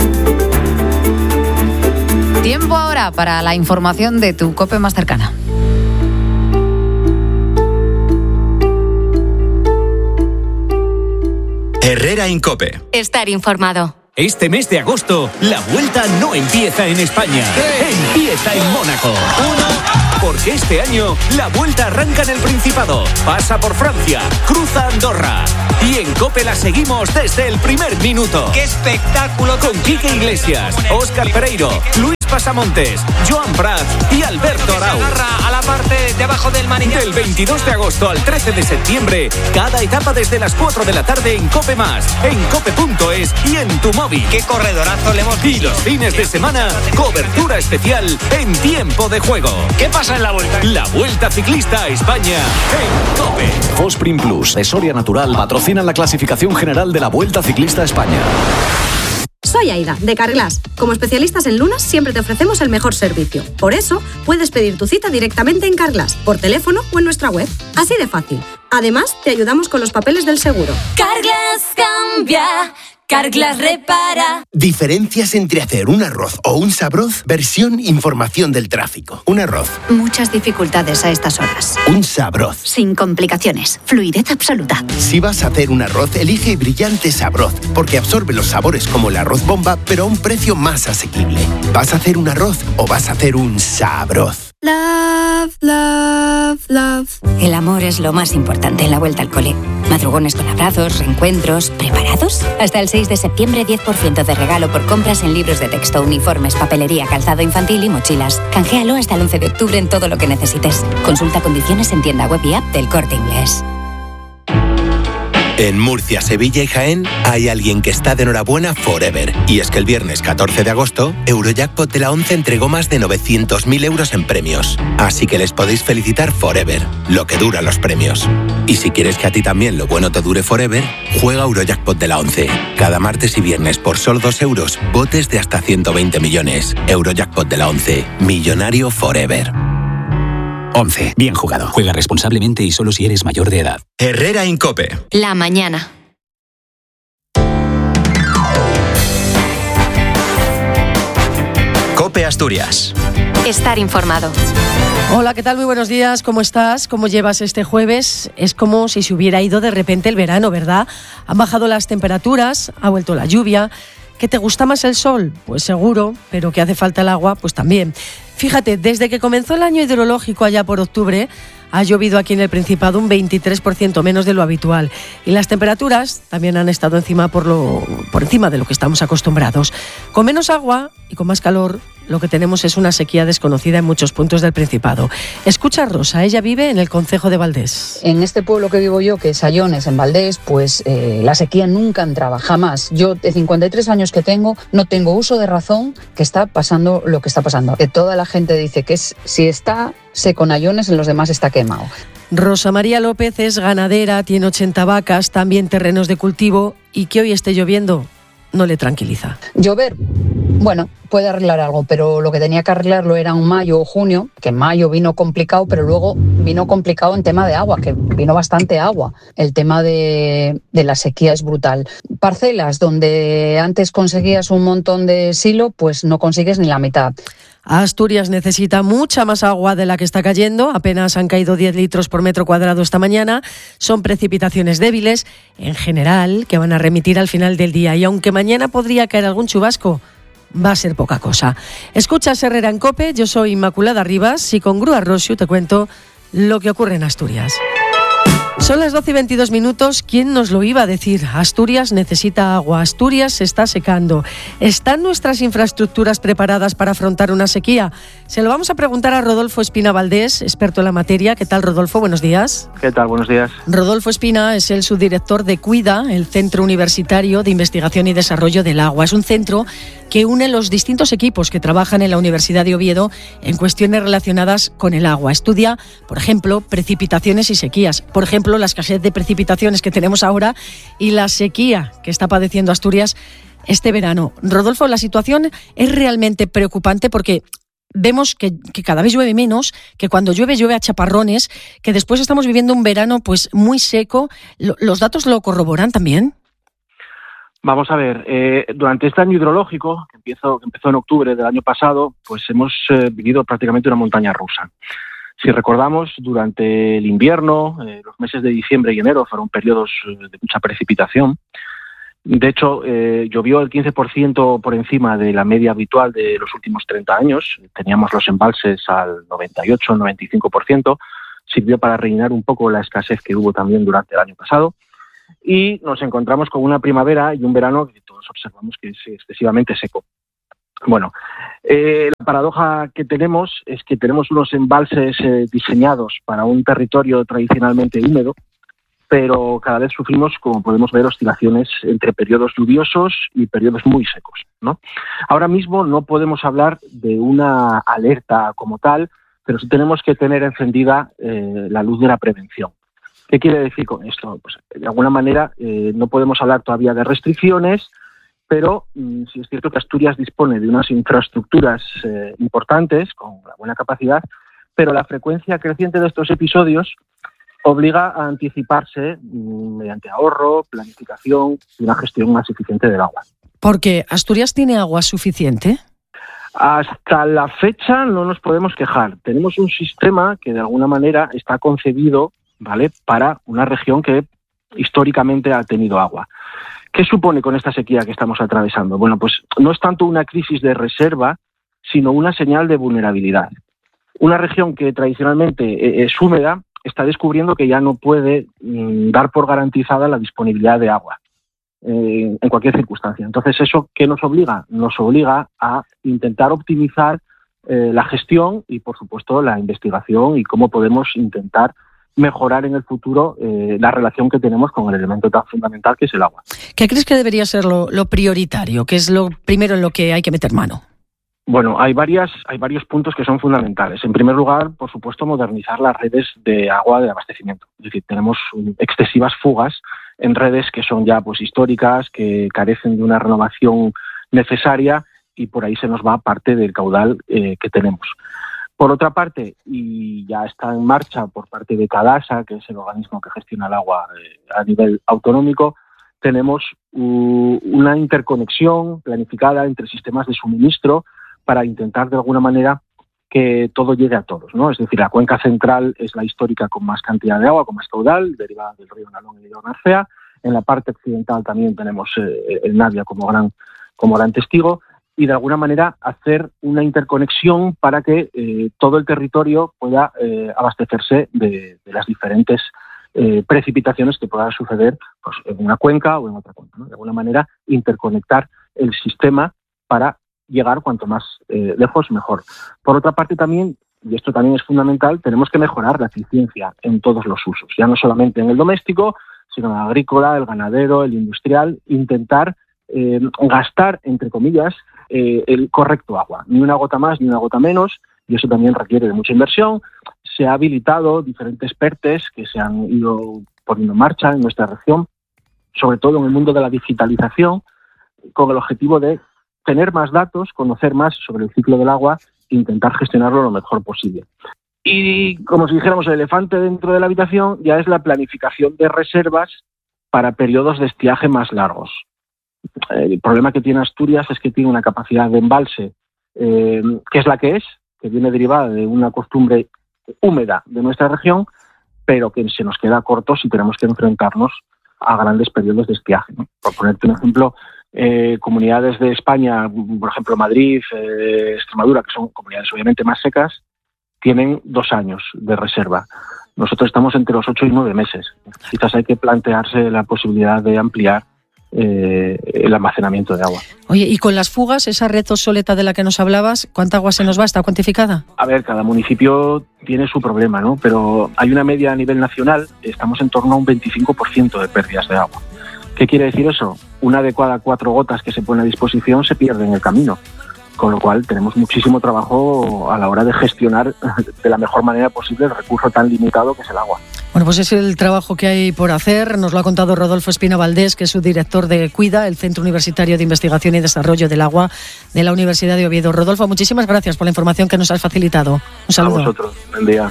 Tiempo ahora para la información de tu COPE más cercana. Herrera Incope. Estar informado. Este mes de agosto, la vuelta no empieza en España, empieza en Mónaco. Porque este año, la vuelta arranca en el Principado, pasa por Francia, cruza Andorra. Y en COPE la seguimos desde el primer minuto. ¡Qué espectáculo! Con Quique Iglesias, Óscar Pereiro, Luis Pasamontes, Joan Prat y Alberto Arau. A la parte de abajo del manillar. Del 22 de agosto al 13 de septiembre, cada etapa desde las 4 de la tarde en COPE+, en cope.es y en tu móvil. ¡Qué corredorazo le hemos visto! Y los fines de semana, cobertura especial en tiempo de juego. ¿Qué pasa en la vuelta? La Vuelta Ciclista a España en COPE. Fosprin Plus de Soria Natural patrocinan la clasificación general de la Vuelta Ciclista a España. Soy Aida, de Carglass. Como especialistas en lunas, siempre te ofrecemos el mejor servicio. Por eso, puedes pedir tu cita directamente en Carglass, por teléfono o en nuestra web. Así de fácil. Además, te ayudamos con los papeles del seguro. Carglass cambia. Carglass repara. Diferencias entre hacer un arroz o un sabroz, versión información del tráfico. Un arroz. Muchas dificultades a estas horas. Un sabroz. Sin complicaciones. Fluidez absoluta. Si vas a hacer un arroz, elige Brillante Sabroz, porque absorbe los sabores como el arroz bomba, pero a un precio más asequible. ¿Vas a hacer un arroz o vas a hacer un sabroz? Love, love, love. El amor es lo más importante en la vuelta al cole. Madrugones con abrazos, reencuentros, ¿preparados? Hasta el 6 de septiembre, 10% de regalo por compras en libros de texto, uniformes, papelería, calzado infantil y mochilas. Canjéalo hasta el 11 de octubre en todo lo que necesites. Consulta condiciones en tienda web y app del Corte Inglés. En Murcia, Sevilla y Jaén hay alguien que está de enhorabuena forever. Y es que el viernes 14 de agosto, Eurojackpot de la 11 entregó más de 900.000 euros en premios. Así que les podéis felicitar forever, lo que dura los premios. Y si quieres que a ti también lo bueno te dure forever, juega Eurojackpot de la 11. Cada martes y viernes por solo 2 euros, botes de hasta 120 millones. Eurojackpot de la 11. Millonario forever. 11. Bien jugado. Juega responsablemente y solo si eres mayor de edad. Herrera Incope. La mañana. COPE Asturias. Estar informado. Hola, ¿qué tal? Muy buenos días. ¿Cómo estás? ¿Cómo llevas este jueves? Es como si se hubiera ido de repente el verano, ¿verdad? Han bajado las temperaturas, ha vuelto la lluvia. ¿Que te gusta más el sol? Pues seguro, pero que hace falta el agua, pues también. Fíjate, desde que comenzó el año hidrológico allá por octubre, ha llovido aquí en el Principado un 23% menos de lo habitual. Y las temperaturas también han estado por encima de lo que estamos acostumbrados. Con menos agua y con más calor, lo que tenemos es una sequía desconocida en muchos puntos del Principado. Escucha a Rosa, ella vive en el concejo de Valdés. En este pueblo que vivo yo, que es Ayones, en Valdés, pues la sequía nunca entraba, jamás. Yo, de 53 años que tengo, no tengo uso de razón que está pasando lo que está pasando. Que toda la gente dice que si está seco en Ayones, en los demás está quemado. Rosa María López es ganadera, tiene 80 vacas, también terrenos de cultivo, y que hoy esté lloviendo no le tranquiliza. Llover, bueno, puede arreglar algo, pero lo que tenía que arreglarlo era en mayo o junio, que en mayo vino complicado, pero luego vino complicado en tema de agua, que vino bastante agua. El tema de la sequía es brutal. Parcelas donde antes conseguías un montón de silo, pues no consigues ni la mitad. Asturias necesita mucha más agua de la que está cayendo. Apenas han caído 10 litros por metro cuadrado esta mañana. Son precipitaciones débiles, en general, que van a remitir al final del día. Y aunque mañana podría caer algún chubasco, va a ser poca cosa. Escuchas Herrera en COPE, yo soy Inmaculada Rivas y con Grúa Rosiu te cuento lo que ocurre en Asturias. Son las 12:22. ¿Quién nos lo iba a decir? Asturias necesita agua, Asturias se está secando. ¿Están nuestras infraestructuras preparadas para afrontar una sequía? Se lo vamos a preguntar a Rodolfo Espina Valdés, experto en la materia. ¿Qué tal, Rodolfo? Buenos días. ¿Qué tal? Buenos días. Rodolfo Espina es el subdirector de CUIDA, el Centro Universitario de Investigación y Desarrollo del Agua. Es un centro que une los distintos equipos que trabajan en la Universidad de Oviedo en cuestiones relacionadas con el agua. Estudia, por ejemplo, precipitaciones y sequías. Por ejemplo, ejemplo, la escasez de precipitaciones que tenemos ahora y la sequía que está padeciendo Asturias este verano. Rodolfo, la situación es realmente preocupante porque vemos que cada vez llueve menos, que cuando llueve a chaparrones, que después estamos viviendo un verano pues muy seco. ¿Los datos lo corroboran también? Vamos a ver, durante este año hidrológico, que empezó en octubre del año pasado, pues hemos vivido prácticamente una montaña rusa. Si recordamos, durante el invierno, los meses de diciembre y enero fueron periodos de mucha precipitación. De hecho, llovió el 15% por encima de la media habitual de los últimos 30 años. Teníamos los embalses al 98, 95%. Sirvió para rellenar un poco la escasez que hubo también durante el año pasado. Y nos encontramos con una primavera y un verano que todos observamos que es excesivamente seco. Bueno, la paradoja que tenemos es que tenemos unos embalses diseñados para un territorio tradicionalmente húmedo, pero cada vez sufrimos, como podemos ver, oscilaciones entre periodos lluviosos y periodos muy secos, ¿no? Ahora mismo no podemos hablar de una alerta como tal, pero sí tenemos que tener encendida la luz de la prevención. ¿Qué quiere decir con esto? Pues de alguna manera no podemos hablar todavía de restricciones, pero sí es cierto que Asturias dispone de unas infraestructuras importantes, con una buena capacidad, pero la frecuencia creciente de estos episodios obliga a anticiparse mediante ahorro, planificación y una gestión más eficiente del agua. Porque ¿Asturias tiene agua suficiente? Hasta la fecha no nos podemos quejar. Tenemos un sistema que de alguna manera está concebido, ¿vale?, para una región que históricamente ha tenido agua. ¿Qué supone con esta sequía que estamos atravesando? Bueno, pues no es tanto una crisis de reserva, sino una señal de vulnerabilidad. Una región que tradicionalmente es húmeda está descubriendo que ya no puede dar por garantizada la disponibilidad de agua en cualquier circunstancia. Entonces, ¿eso qué nos obliga? Nos obliga a intentar optimizar la gestión y, por supuesto, la investigación y cómo podemos intentar mejorar en el futuro la relación que tenemos con el elemento tan fundamental que es el agua. ¿Qué crees que debería ser lo prioritario? ¿Qué es lo primero en lo que hay que meter mano? Bueno, hay varios puntos que son fundamentales. En primer lugar, por supuesto, modernizar las redes de agua de abastecimiento. Es decir, tenemos excesivas fugas en redes que son ya pues históricas, que carecen de una renovación necesaria y por ahí se nos va parte del caudal que tenemos. Por otra parte, y ya está en marcha por parte de Cadasa, que es el organismo que gestiona el agua a nivel autonómico, tenemos una interconexión planificada entre sistemas de suministro para intentar de alguna manera que todo llegue a todos, ¿no? Es decir, la cuenca central es la histórica con más cantidad de agua, con más caudal, derivada del río Nalón y del río Narcea. En la parte occidental también tenemos el Navia como gran testigo, y de alguna manera hacer una interconexión para que todo el territorio pueda abastecerse de las diferentes precipitaciones que puedan suceder pues, en una cuenca o en otra cuenca, ¿no? De alguna manera interconectar el sistema para llegar cuanto más lejos mejor. Por otra parte también, y esto también es fundamental, tenemos que mejorar la eficiencia en todos los usos, ya no solamente en el doméstico, sino en el agrícola, el ganadero, el industrial, intentar gastar, entre comillas, el correcto agua, ni una gota más ni una gota menos, y eso también requiere de mucha inversión. Se ha habilitado diferentes PERTEs que se han ido poniendo en marcha en nuestra región, sobre todo en el mundo de la digitalización, con el objetivo de tener más datos, conocer más sobre el ciclo del agua e intentar gestionarlo lo mejor posible. Y como si dijéramos el elefante dentro de la habitación, ya es la planificación de reservas para periodos de estiaje más largos. El problema que tiene Asturias es que tiene una capacidad de embalse que es la que viene derivada de una costumbre húmeda de nuestra región, pero que se nos queda corto si tenemos que enfrentarnos a grandes periodos de estiaje, ¿no? Por ponerte un ejemplo, comunidades de España, por ejemplo Madrid, Extremadura, que son comunidades obviamente más secas, tienen 2 años de reserva. Nosotros estamos entre los 8 y 9 meses. Quizás hay que plantearse la posibilidad de ampliar el almacenamiento de agua. Oye, y con las fugas, esa red obsoleta de la que nos hablabas, ¿cuánta agua se nos va? ¿Está cuantificada? A ver, cada municipio tiene su problema, ¿no? Pero hay una media a nivel nacional, estamos en torno a un 25% de pérdidas de agua. ¿Qué quiere decir eso? Una de cada 4 gotas que se pone a disposición se pierde en el camino, con lo cual tenemos muchísimo trabajo a la hora de gestionar de la mejor manera posible el recurso tan limitado que es el agua. Bueno, pues es el trabajo que hay por hacer. Nos lo ha contado Rodolfo Espina Valdés, que es su director de CUIDA, el Centro Universitario de Investigación y Desarrollo del Agua de la Universidad de Oviedo. Rodolfo, muchísimas gracias por la información que nos has facilitado. Un saludo. A vosotros. Buen día.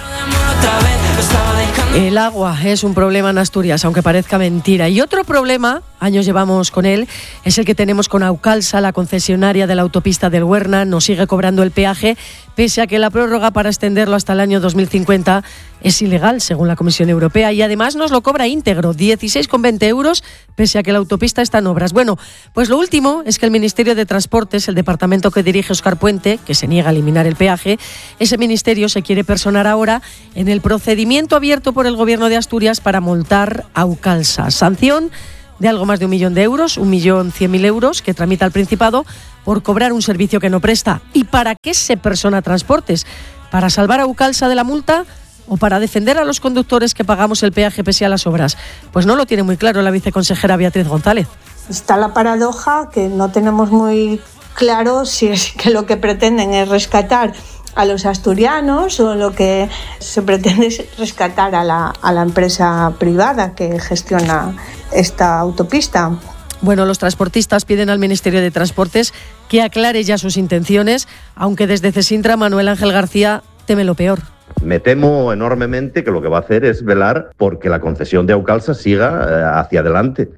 El agua es un problema en Asturias, aunque parezca mentira. Y otro problema, años llevamos con él, es el que tenemos con Aucalsa, la concesionaria de la autopista del Huerna. Nos sigue cobrando el peaje, pese a que la prórroga para extenderlo hasta el año 2050 es ilegal, según la Comisión Europea, y además nos lo cobra íntegro, 16,20 euros, pese a que la autopista está en obras. Bueno, pues lo último es que el Ministerio de Transportes, el departamento que dirige Óscar Puente, que se niega a eliminar el peaje, ese ministerio se quiere personar ahora en el procedimiento abierto por el Gobierno de Asturias para multar a Aucalsa. Sanción de algo más de 1 millón de euros, 1.100.000 euros, que tramita el Principado por cobrar un servicio que no presta. ¿Y para qué se persona Transportes? ¿Para salvar a Aucalsa de la multa o para defender a los conductores que pagamos el peaje pese a las obras? Pues no lo tiene muy claro la viceconsejera Beatriz González. Está la paradoja que no tenemos muy claro si es que lo que pretenden es rescatar a los asturianos o lo que se pretende es rescatar a la empresa privada que gestiona esta autopista. Bueno, los transportistas piden al Ministerio de Transportes que aclare ya sus intenciones, aunque desde Cesintra Manuel Ángel García teme lo peor. Me temo enormemente que lo que va a hacer es velar porque la concesión de Aucalsa siga hacia adelante.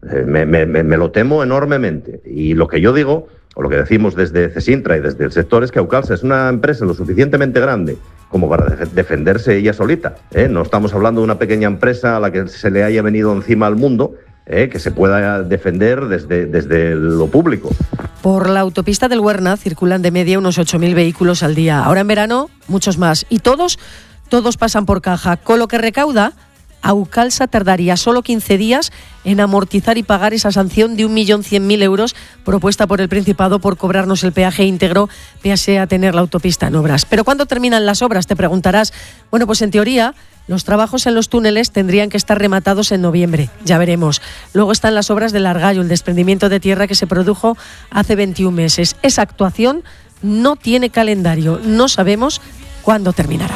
Me lo temo enormemente. Y lo que yo digo, o lo que decimos desde Cesintra y desde el sector, es que Aucalsa es una empresa lo suficientemente grande como para defenderse ella solita. No estamos hablando de una pequeña empresa a la que se le haya venido encima al mundo, que se pueda defender desde lo público. Por la autopista del Huerna circulan de media unos 8.000 vehículos al día. Ahora en verano, muchos más. Y todos pasan por caja. Con lo que recauda, Aucalsa tardaría solo 15 días en amortizar y pagar esa sanción de 1.100.000 euros propuesta por el Principado por cobrarnos el peaje íntegro, pese a tener la autopista en obras. ¿Pero cuándo terminan las obras?, te preguntarás. Bueno, pues en teoría los trabajos en los túneles tendrían que estar rematados en noviembre, ya veremos. Luego están las obras del Argallo, el desprendimiento de tierra que se produjo hace 21 meses. Esa actuación no tiene calendario, no sabemos cuándo terminará.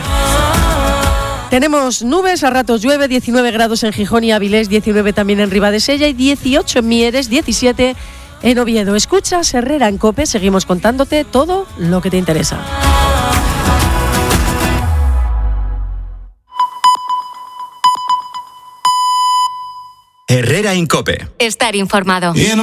Tenemos nubes, a ratos llueve, 19 grados en Gijón y Avilés, 19 también en Ribadesella y 18 en Mieres, 17 en Oviedo. Escuchas Herrera en COPE, seguimos contándote todo lo que te interesa. Herrera en COPE. Estar informado.